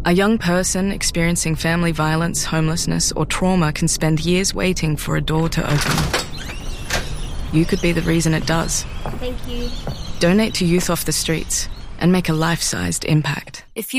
A young person experiencing family violence, homelessness, or trauma can spend years waiting for a door to open. You could be the reason it does. Thank you. Donate to Youth Off the Streets and make a life-sized impact. If